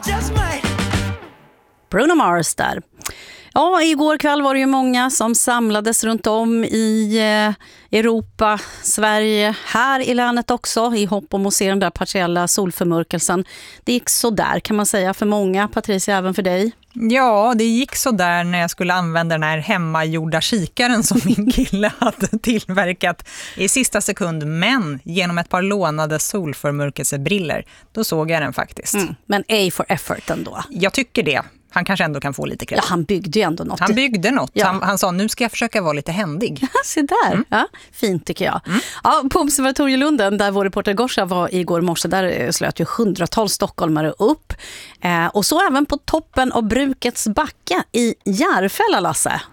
Bruno Mars där. Ja, igår kväll var det ju många som samlades runt om i Europa, Sverige, här i länet också, i hopp om att se den där partiella solförmörkelsen. Det gick så där kan man säga för många, Patricia, även för dig. Ja, det gick så där när jag skulle använda den här hemmagjorda kikaren som min kille hade tillverkat i sista sekund. Men genom ett par lånade solförmörkelsebriller, då såg jag den faktiskt. Men A for effort ändå. Jag tycker det. Han kanske ändå kan få lite kredit. Ja, han byggde ju ändå något. Han byggde något. Ja. Han sa, nu ska jag försöka vara lite händig. Se där. Ja, fint tycker jag. Ja, på Observatorielunden, där vår reporter Gorsa var igår morse, där slöt ju hundratals stockholmare upp. Och så även på toppen av Brukets backe i Järfälla, Lasse.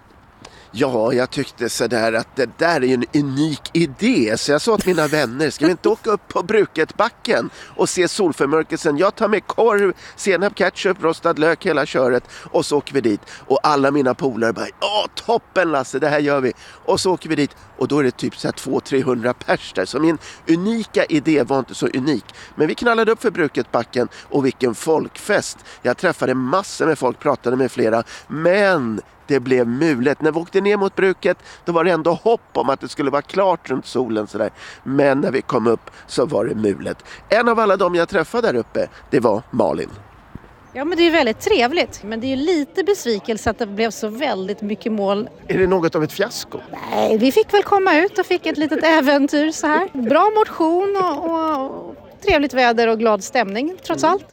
Ja, jag tyckte sådär att det där är en unik idé. Så jag sa till mina vänner, ska vi inte åka upp på Bruketbacken och se solförmörkelsen? Jag tar med korv, senap, ketchup, rostad lök, hela köret. Och så åker vi dit. Och alla mina polare bara, ja toppen Lasse, det här gör vi. Och så åker vi dit. Och då är det typ så här 200-300 pers där. Så min unika idé var inte så unik. Men vi knallade upp för Bruketbacken och vilken folkfest. Jag träffade massor med folk, pratade med flera. Men det blev mulet. När vi åkte ner mot Bruket, då var det ändå hopp om att det skulle vara klart runt solen sådär. Men när vi kom upp så var det mulet. En av alla dem jag träffade där uppe, det var Malin. Ja, men det är väldigt trevligt. Men det är ju lite besvikelse att det blev så väldigt mycket mål. Är det något av ett fiasko? Nej, vi fick väl komma ut och fick ett litet äventyr så här. Bra motion och trevligt väder och glad stämning trots allt.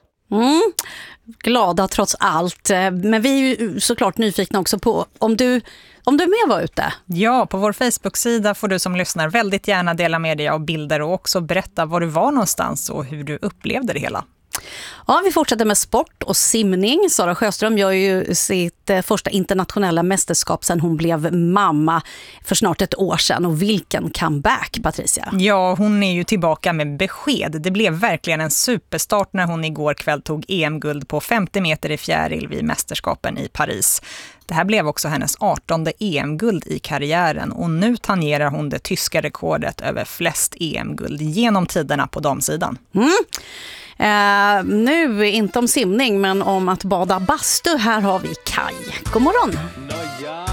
Glada trots allt. Men vi är ju såklart nyfikna också på om du med var ute. Ja, på vår Facebook-sida får du som lyssnar väldigt gärna dela med dig av bilder och också berätta var du var någonstans och hur du upplevde det hela. Ja, vi fortsätter med sport och simning. Sara Sjöström gör ju sitt första internationella mästerskap sedan hon blev mamma för snart ett år sedan. Och vilken comeback, Patricia. Ja, hon är ju tillbaka med besked. Det blev verkligen en superstart när hon igår kväll tog EM-guld på 50 meter i fjäril vid mästerskapen i Paris. Det här blev också hennes 18:e EM-guld i karriären och nu tangerar hon det tyska rekordet över flest EM-guld genom tiderna på damsidan. Nu inte om simning men om att bada bastu. Här har vi Kaj. God morgon!